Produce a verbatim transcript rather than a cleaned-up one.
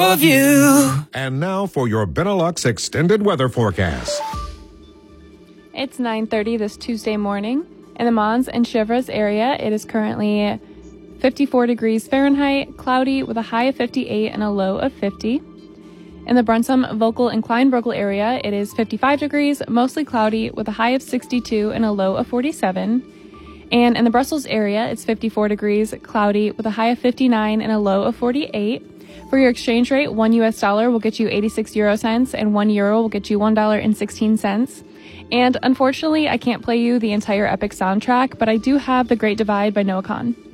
of you. And now for your Benelux extended weather forecast. It's nine thirty this Tuesday morning. In the Mons and Chevres area, it is currently fifty-four degrees Fahrenheit, cloudy with a high of fifty-eight and a low of fifty. In the Brunsum, Vogel, and Kleinbrugel area, it is fifty-five degrees, mostly cloudy with a high of sixty-two and a low of forty-seven. And in the Brussels area, it's fifty-four degrees, cloudy with a high of fifty-nine and a low of forty-eight. For your exchange rate, one U S dollar will get you eighty-six euro cents and one euro will get you one dollar and sixteen cents. And unfortunately, I can't play you the entire Epic soundtrack, but I do have The Great Divide by Noah Kahan.